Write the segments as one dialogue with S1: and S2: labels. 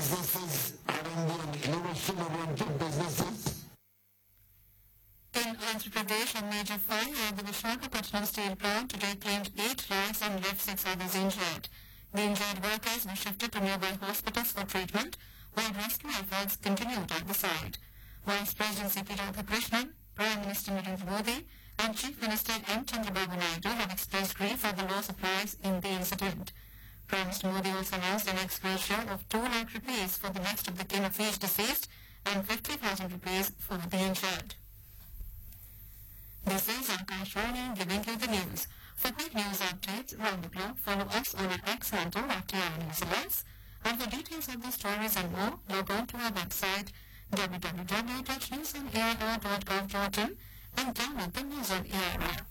S1: businesses and innovation-oriented businesses.
S2: In Andhra Pradesh, a major fire at the Visakhapatnam steel plant today claimed 8 lives and left 6 others injured. The injured workers were shifted to nearby hospitals for treatment, while rescue efforts continued at the site. Vice President C.P. Radhakrishnan, Prime Minister Narendra Modi, and Chief Minister M. Chandrababu Naidu have expressed grief for the loss of lives in the incident. Prime Minister Modi also announced an ex gratia of 2 lakh rupees for the next of the kin of each deceased and 50,000 rupees for the injured. This is Akashvani giving you the news. For quick news updates round the clock, follow us on our X handle at TR News Alerts. And for details of the stories and more, log on to our website www.newsonair.gov.in and download the News on Air app.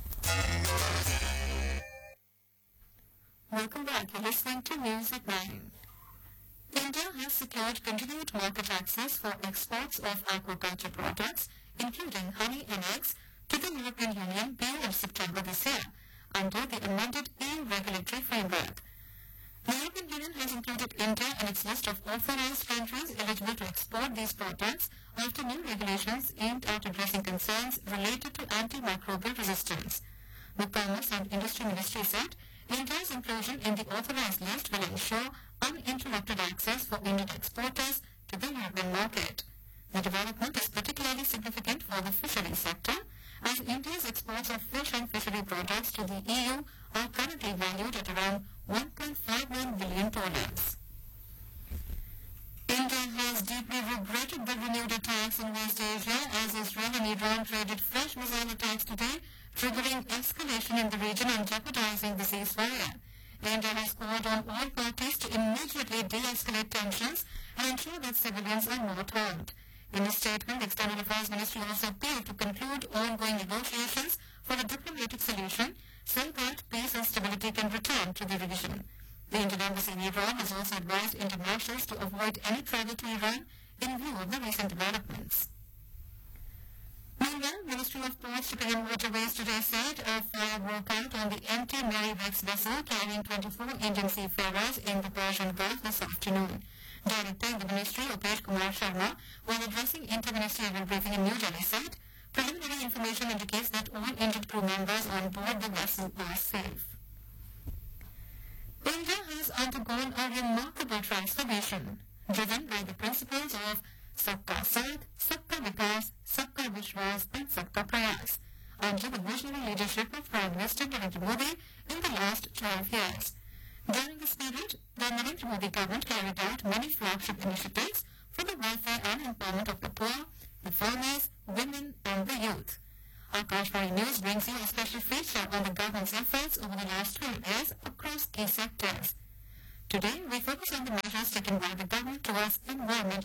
S2: Welcome back. You're listening to News at 9. India has secured continued market access for exports of aquaculture products, including honey and eggs, to the European Union beyond September this year, under the amended EU regulatory framework. The European Union has included India in its list of authorized countries eligible to export these products after new regulations aimed at addressing concerns related to antimicrobial resistance. The Commerce and Industry Ministry said India's inclusion in the authorized list will ensure uninterrupted access for Indian exporters to the European market. The development is particularly significant for the fisheries sector, as India's exports of fish and fishery products to the EU are currently valued at around $1.59 billion. India has deeply regretted the renewed attacks in West Asia as Israel and Iran traded fresh missile attacks today, triggering escalation in the region and jeopardizing the ceasefire. India has called on all parties to immediately de-escalate tensions and ensure that civilians are not harmed. In a statement, the External Affairs Ministry also appealed to conclude ongoing negotiations for a diplomatic solution so that peace and stability can return to the region. The Indian Embassy in Iran has also advised internationals to avoid any travel to Iran in view of the recent developments. Meanwhile, Ministry of Ports, Shipping and Waterways today said a fire broke out on the MT Mary Rex vessel carrying 24 Indian seafarers in the Persian Gulf this afternoon. Director in the Ministry, Upesh Kumar Sharma, while addressing interministerial briefing in New Delhi, said preliminary information indicates that all injured crew members on board the vessel are safe. India has undergone a remarkable transformation, driven by the principles of Sabka Saath, Sabka Vikas, Sabka Vishwas and Sabka Prayas, under the visionary leadership of Prime Minister Narendra Modi in the last 12 years. During this period, the Narendra Modi government carried out many flagship initiatives for the welfare and empowerment of the poor, the farmers, women and the youth. Akashvani News brings you a special feature on the government's efforts over the last 12 years across key sectors. Today, we focus on the measures taken by the government towards environmental